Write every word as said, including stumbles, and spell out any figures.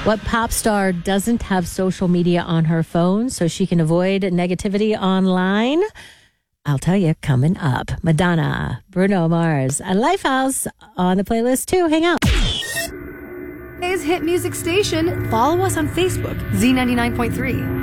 What pop star doesn't have social media on her phone so she can avoid negativity online? I'll tell you coming up. Madonna, Bruno Mars, and Lifehouse on the playlist too. Hang out. Today's hit music station. Follow us on Facebook, Z ninety-nine point three.